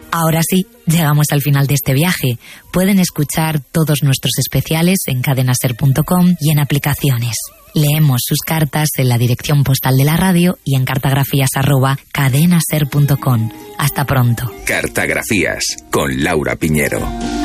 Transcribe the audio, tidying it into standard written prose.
Ahora sí, llegamos al final de este viaje. Pueden escuchar todos nuestros especiales en cadenaser.com y en aplicaciones. Leemos sus cartas en la dirección postal de la radio y en cartografías@cadenaser.com. Hasta pronto. Cartografías con Laura Piñero.